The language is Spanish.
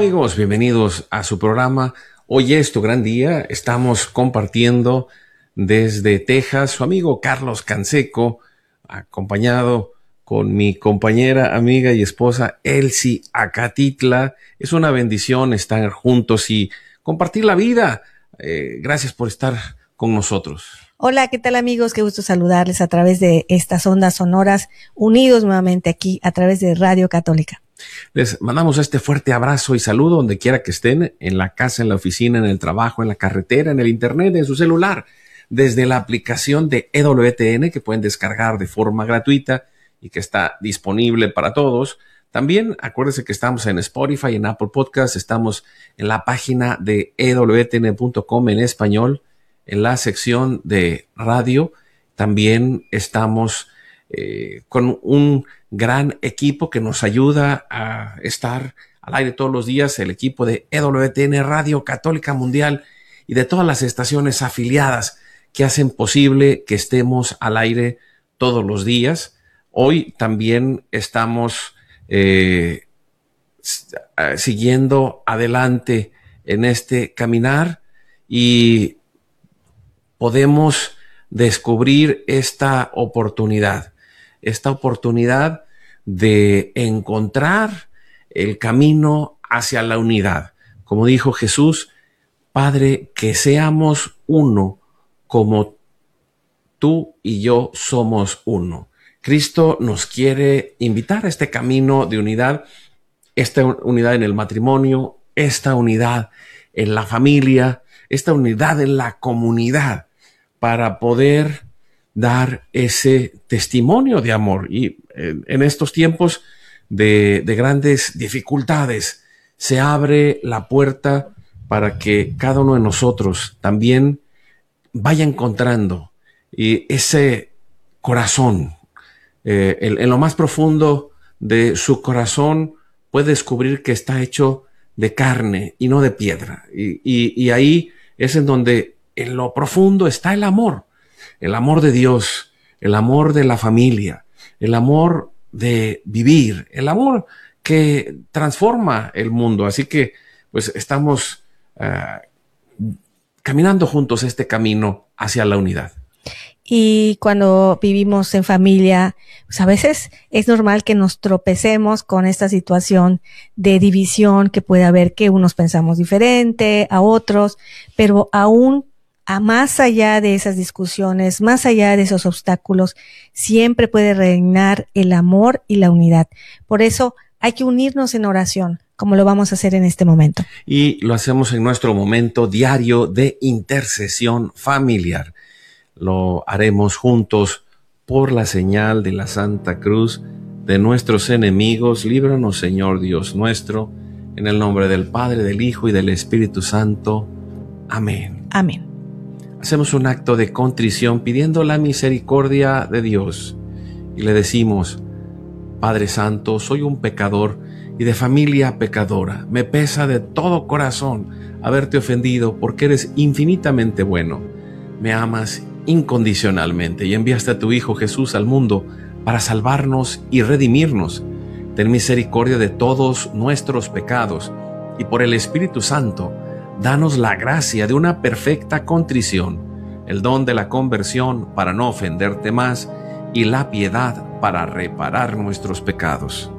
amigos? Bienvenidos a su programa. Hoy es tu gran día. Estamos compartiendo desde Texas su amigo Carlos Canseco, acompañado con mi compañera, amiga y esposa Elsie Acatitla. Es una bendición estar juntos y compartir la vida. Gracias por estar con nosotros. Hola, ¿qué tal amigos? Qué gusto saludarles a través de estas ondas sonoras, unidos nuevamente aquí a través de Radio Católica. Les mandamos este fuerte abrazo y saludo donde quiera que estén, en la casa, en la oficina, en el trabajo, en la carretera, en el internet, en su celular, desde la aplicación de EWTN que pueden descargar de forma gratuita y que está disponible para todos. También acuérdense que estamos en Spotify, en Apple Podcasts, estamos en la página de ewtn.com en español, en la sección de radio. También estamos con un gran equipo que nos ayuda a estar al aire todos los días, el equipo de EWTN Radio Católica Mundial y de todas las estaciones afiliadas que hacen posible que estemos al aire todos los días. Hoy también estamos siguiendo adelante en este caminar y podemos descubrir esta oportunidad de encontrar el camino hacia la unidad. Como dijo Jesús, Padre, que seamos uno como tú y yo somos uno. Cristo nos quiere invitar a este camino de unidad, esta unidad en el matrimonio, esta unidad en la familia, esta unidad en la comunidad, para poder dar ese testimonio de amor. Y en estos tiempos de grandes dificultades se abre la puerta para que cada uno de nosotros también vaya encontrando ese corazón. En lo más profundo de su corazón puede descubrir que está hecho de carne y no de piedra. Y ahí es en donde en lo profundo está el amor de Dios, el amor de la familia, el amor de vivir, el amor que transforma el mundo. Así que pues estamos caminando juntos este camino hacia la unidad. Y cuando vivimos en familia, pues a veces es normal que nos tropecemos con esta situación de división que puede haber, que unos pensamos diferente a otros, pero aún más allá de esas discusiones, más allá de esos obstáculos, siempre puede reinar el amor y la unidad. Por eso hay que unirnos en oración, como lo vamos a hacer en este momento. Y lo hacemos en nuestro momento diario de intercesión familiar. Lo haremos juntos por la señal de la Santa Cruz de nuestros enemigos. Líbranos, Señor Dios nuestro, en el nombre del Padre, del Hijo y del Espíritu Santo. Amén. Amén. Hacemos un acto de contrición pidiendo la misericordia de Dios y le decimos: Padre Santo, soy un pecador y de familia pecadora. Me pesa de todo corazón haberte ofendido porque eres infinitamente bueno. Me amas incondicionalmente y enviaste a tu Hijo Jesús al mundo para salvarnos y redimirnos. Ten misericordia de todos nuestros pecados y por el Espíritu Santo, danos la gracia de una perfecta contrición, el don de la conversión para no ofenderte más y la piedad para reparar nuestros pecados.